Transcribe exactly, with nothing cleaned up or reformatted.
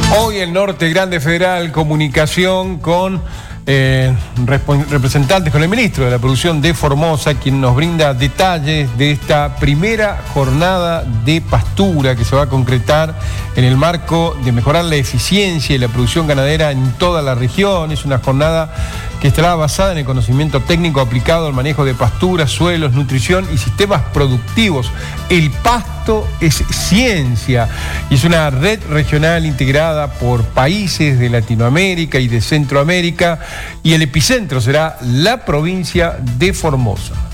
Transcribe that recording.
Hoy el Norte Grande Federal, comunicación con eh, representantes, con el ministro de la Producción de Formosa, quien nos brinda detalles de esta primera jornada de pastura que se va a concretar en el marco de mejorar la eficiencia y la producción ganadera en toda la región. Es una jornada que estará basada en el conocimiento técnico aplicado al manejo de pasturas, suelos, nutrición y sistemas productivos. El pasto es ciencia y es una red regional integrada por países de Latinoamérica y de Centroamérica, y el epicentro será la provincia de Formosa.